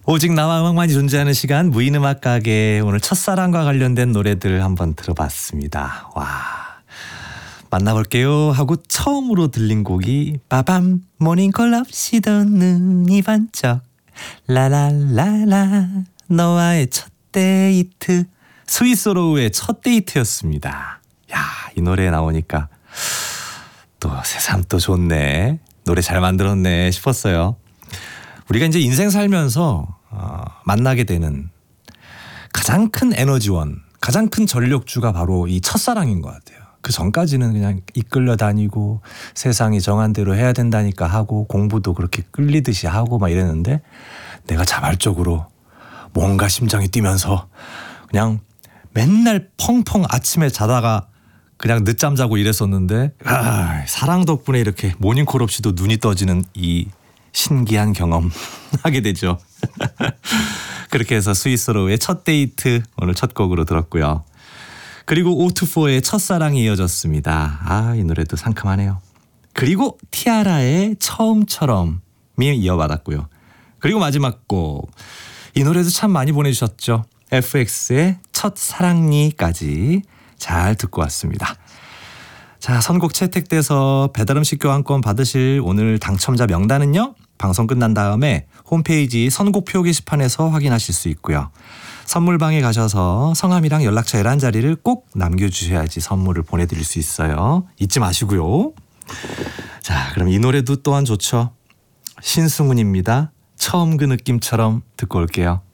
오직 나와 음악만이 존재하는 시간 무인음악 가게 오늘 첫사랑과 관련된 노래들 한번 들어봤습니다. 와 만나볼게요 하고 처음으로 들린 곡이 빠밤 모닝콜 없이도 눈이 반짝 라라라라 너와의 첫 데이트 스위스로우의 첫 데이트였습니다. 야, 이 노래 나오니까 또 새삼 또 좋네 노래 잘 만들었네 싶었어요. 우리가 이제 인생 살면서 만나게 되는 가장 큰 에너지원, 가장 큰 전력주가 바로 이 첫사랑인 것 같아요. 그 전까지는 그냥 이끌려 다니고 세상이 정한 대로 해야 된다니까 하고 공부도 그렇게 끌리듯이 하고 막 이랬는데 내가 자발적으로 뭔가 심장이 뛰면서 그냥 맨날 펑펑 아침에 자다가 그냥 늦잠 자고 이랬었는데 사랑 덕분에 이렇게 모닝콜 없이도 눈이 떠지는 이 신기한 경험 하게 되죠. 그렇게 해서 스위스로의 첫 데이트 오늘 첫 곡으로 들었고요. 그리고 O2Fo의 첫사랑이 이어졌습니다. 이 노래도 상큼하네요. 그리고 티아라의 처음처럼이 이어받았고요. 그리고 마지막 곡 이 노래도 참 많이 보내주셨죠. FX의 첫사랑니까지 잘 듣고 왔습니다. 자, 선곡 채택돼서 배달음식 교환권 받으실 오늘 당첨자 명단은요. 방송 끝난 다음에 홈페이지 선곡표 게시판에서 확인하실 수 있고요. 선물방에 가셔서 성함이랑 연락처 11자리를 꼭 남겨주셔야지 선물을 보내드릴 수 있어요. 잊지 마시고요. 자, 그럼 이 노래도 또한 좋죠. 신승훈입니다. 처음 그 느낌처럼 듣고 올게요.